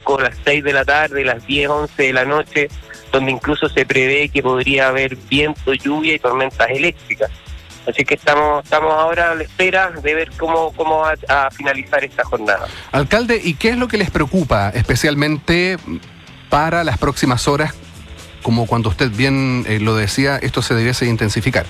5, las 6 de la tarde, las 10, 11 de la noche, donde incluso se prevé que podría haber viento, lluvia y tormentas eléctricas. Así que estamos ahora a la espera de ver cómo va a finalizar esta jornada. Alcalde, ¿y qué es lo que les preocupa especialmente para las próximas horas? Como cuando usted bien lo decía, esto se debiese intensificar.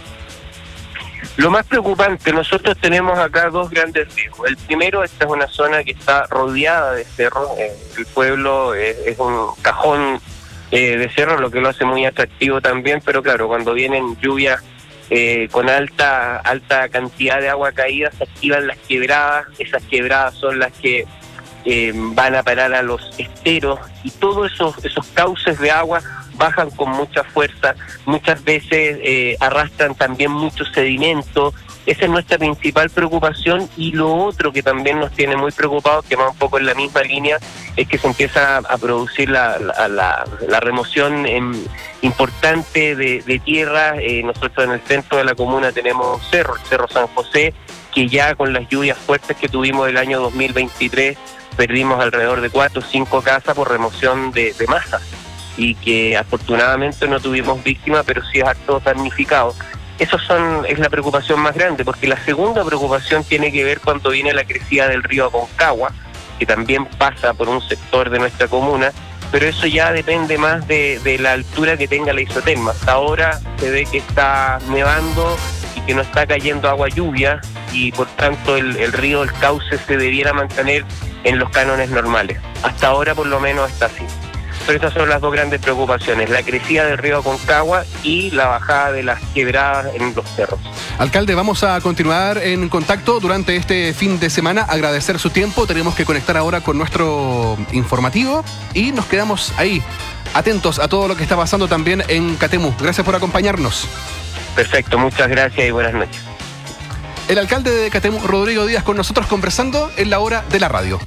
Lo más preocupante, nosotros tenemos acá dos grandes riesgos. El primero, esta es una zona que está rodeada de cerros. El pueblo es un cajón de cerros, lo que lo hace muy atractivo también, pero claro, cuando vienen lluvias con alta cantidad de agua caída, se activan las quebradas. Esas quebradas son las que van a parar a los esteros, y todos esos cauces de agua bajan con mucha fuerza, muchas veces arrastran también mucho sedimento. Esa es nuestra principal preocupación, y lo otro que también nos tiene muy preocupados, que va un poco en la misma línea, es que se empieza a producir la remoción importante de tierra. Nosotros en el centro de la comuna tenemos el Cerro San José, que ya con las lluvias fuertes que tuvimos el año 2023, perdimos alrededor de 4 o 5 casas por remoción de masa, y que afortunadamente no tuvimos víctimas, pero sí hartos damnificados. Es la preocupación más grande, porque la segunda preocupación tiene que ver cuando viene la crecida del río Aconcagua, que también pasa por un sector de nuestra comuna, pero eso ya depende más de la altura que tenga la isoterma. Hasta ahora se ve que está nevando y que no está cayendo agua lluvia, y por tanto el río, el cauce se debiera mantener en los cánones normales. Hasta ahora por lo menos está así. Pero esas son las dos grandes preocupaciones: la crecida del río Aconcagua y la bajada de las quebradas en los cerros. Alcalde, vamos a continuar en contacto durante este fin de semana. Agradecer su tiempo. Tenemos que conectar ahora con nuestro informativo y nos quedamos ahí, atentos a todo lo que está pasando también en Catemu. Gracias por acompañarnos. Perfecto, muchas gracias y buenas noches. El alcalde de Catemu, Rodrigo Díaz, con nosotros conversando en la hora de la radio.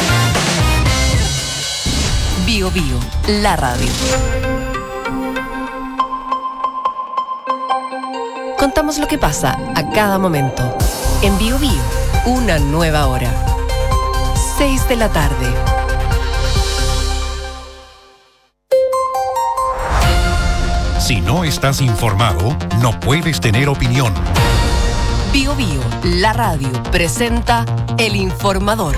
Bio Bio, la radio. Contamos lo que pasa a cada momento. En Bio Bio, una nueva hora. 6 de la tarde. Si no estás informado, no puedes tener opinión. Bio Bio, la radio, presenta El Informador.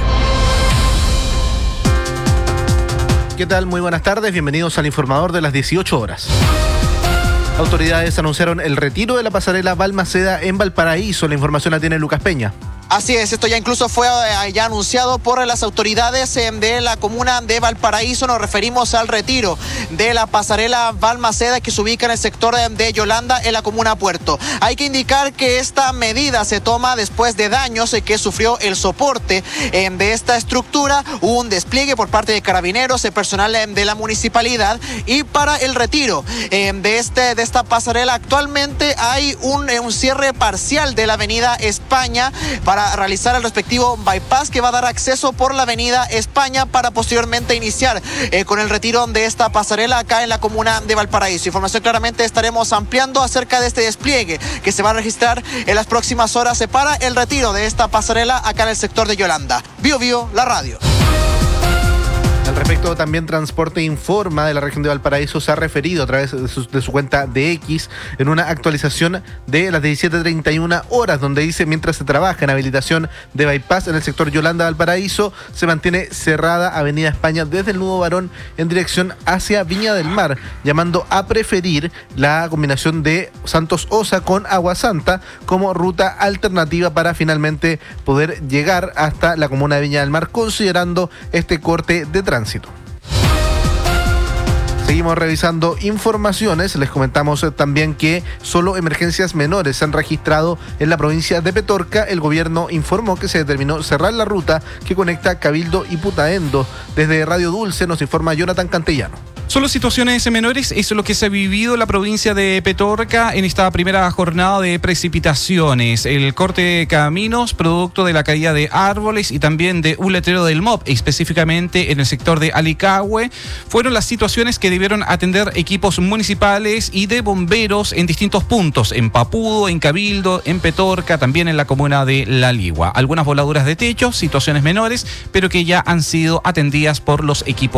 ¿Qué tal? Muy buenas tardes, bienvenidos al Informador de las 18 horas. Autoridades anunciaron el retiro de la pasarela Balmaceda en Valparaíso. La información la tiene Lucas Peña. Así es, esto ya incluso fue ya anunciado por las autoridades de la comuna de Valparaíso. Nos referimos al retiro de la pasarela Balmaceda, que se ubica en el sector de Yolanda, en la comuna Puerto. Hay que indicar que esta medida se toma después de daños que sufrió el soporte de esta estructura. Hubo un despliegue por parte de carabineros, personal de la municipalidad, y para el retiro de esta pasarela actualmente hay un cierre parcial de la avenida España para realizar el respectivo bypass que va a dar acceso por la avenida España para posteriormente iniciar con el retiro de esta pasarela acá en la comuna de Valparaíso. Información claramente estaremos ampliando acerca de este despliegue que se va a registrar en las próximas horas para el retiro de esta pasarela acá en el sector de Yolanda. Bio Bio, la radio. Al respecto, también Transporte Informa de la región de Valparaíso se ha referido a través de su cuenta de X en una actualización de las 17:31 horas, donde dice: mientras se trabaja en habilitación de bypass en el sector Yolanda Valparaíso, se mantiene cerrada Avenida España desde el Nudo Barón en dirección hacia Viña del Mar, llamando a preferir la combinación de Santos Osa con Agua Santa como ruta alternativa para finalmente poder llegar hasta la comuna de Viña del Mar, considerando este corte de tránsito. Seguimos revisando informaciones. Les comentamos también que solo emergencias menores se han registrado en la provincia de Petorca. El gobierno informó que se determinó cerrar la ruta que conecta Cabildo y Putaendo. Desde Radio Dulce nos informa Jonathan Cantellano. Solo situaciones menores es lo que se ha vivido en la provincia de Petorca en esta primera jornada de precipitaciones. El corte de caminos, producto de la caída de árboles y también de un letrero del MOP, específicamente en el sector de Alicahue, fueron las situaciones que debieron atender equipos municipales y de bomberos en distintos puntos, en Papudo, en Cabildo, en Petorca, también en la comuna de La Ligua. Algunas voladuras de techo, situaciones menores, pero que ya han sido atendidas por los equipos